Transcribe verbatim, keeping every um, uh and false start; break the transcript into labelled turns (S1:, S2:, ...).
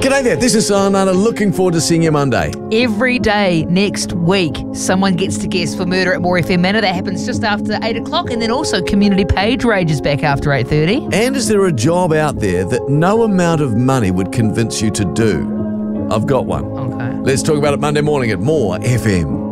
S1: G'day there, this is Sonata. Looking forward to seeing you Monday.
S2: Every day next week, someone gets to guest for Murder at More F M Manor. That happens just after eight o'clock, and then also Community Page Rage is back after eight thirty.
S1: And is there a job out there that no amount of money would convince you to do? I've got one.
S2: Okay.
S1: Let's talk about it Monday morning at More F M.